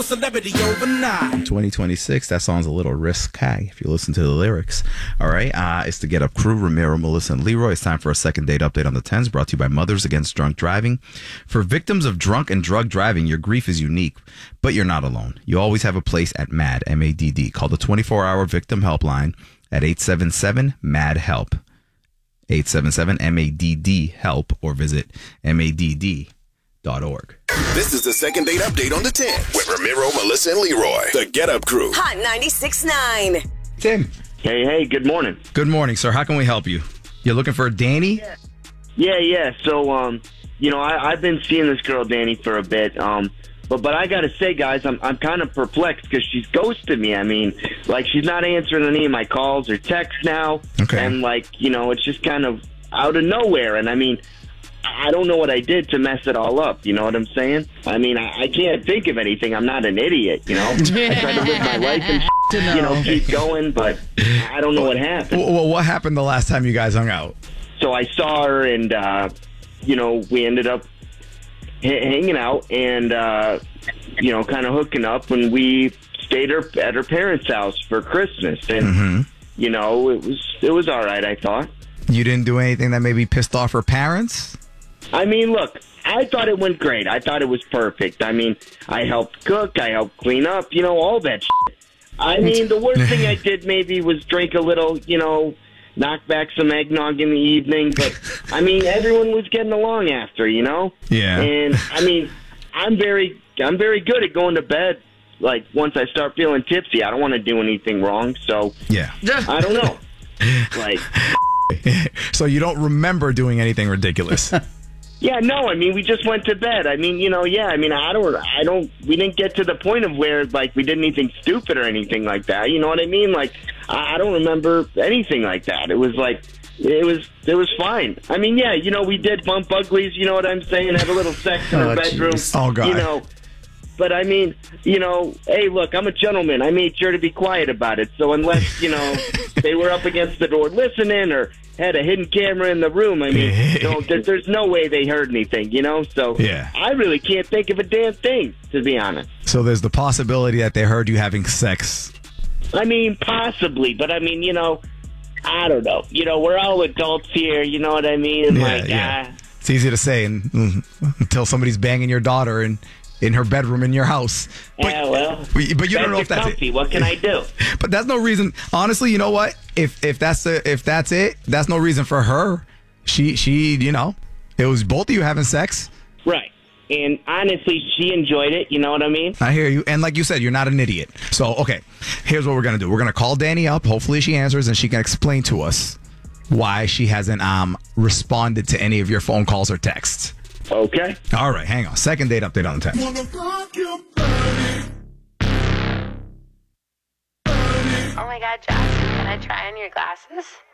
Celebrity overnight. 2026, that song's a little risque if you listen to the lyrics. All right, it's the Get Up Crew, Ramiro, Melissa, and Leroy. It's time for a second date update on the 10s, brought to you by Mothers Against Drunk Driving. For victims of drunk and drug driving, your grief is unique, but you're not alone. You always have a place at MADD, M-A-D-D. Call the 24-hour victim helpline at 877-MADD-HELP. 877-MADD-HELP, or visit MADD.org. This is the second date update on the 10 with Ramiro, Melissa, and Leroy. The Get Up Crew. Hot 96.9. Tim. Hey, good morning. Good morning, sir. How can we help you? You're looking for Danny? Yeah. So, I've been seeing this girl, Danny, for a bit. But I gotta say, guys, I'm kind of perplexed because she's ghosted me. I mean, like, she's not answering any of my calls or texts now. Okay. And, it's just kind of out of nowhere. And, I mean, I don't know what I did to mess it all up. You know what I'm saying? I mean, I can't think of anything. I'm not an idiot, you know? I try to live my life and, keep going, but I don't know what happened. Well, what happened the last time you guys hung out? So I saw her and, we ended up hanging out and, kind of hooking up when we stayed at her parents' house for Christmas. And, it was all right, I thought. You didn't do anything that maybe pissed off her parents? I mean, look, I thought it went great. I thought it was perfect. I mean, I helped cook. I helped clean up, all that shit. I mean, the worst thing I did maybe was drink a little, knock back some eggnog in the evening. But, I mean, everyone was getting along after, Yeah. And, I mean, I'm very good at going to bed. Like, once I start feeling tipsy, I don't want to do anything wrong. So, yeah. I don't know. So you don't remember doing anything ridiculous? Yeah, no, I mean, we just went to bed. I mean, we didn't get to the point of where, we did anything stupid or anything like that. You know what I mean? Like, I don't remember anything like that. It was it was fine. I mean, yeah, we did bump uglies, you know what I'm saying? Have a little sex in her bedroom. Geez. Oh, God. But I mean, hey, look, I'm a gentleman. I made sure to be quiet about it. So unless, they were up against the door listening or had a hidden camera in the room, I mean, there's no way they heard anything, So yeah. I really can't think of a damn thing, to be honest. So there's the possibility that they heard you having sex. I mean, possibly, but I mean, I don't know. We're all adults here, you know what I mean? Yeah. It's easy to say until somebody's banging your daughter in her bedroom in your house. But you don't know if that's comfy. it. What can I do? But that's no reason. Honestly, you know what? If that's it, that's no reason for her. She it was both of you having sex. Right. And honestly, she enjoyed it. You know what I mean? I hear you. And like you said, you're not an idiot. So, okay, here's what we're going to do. We're going to call Danny up. Hopefully she answers and she can explain to us why she hasn't responded to any of your phone calls or texts. Okay. All right, hang on. Second date update on the 10th. Oh my God, Josh, can I try on your glasses?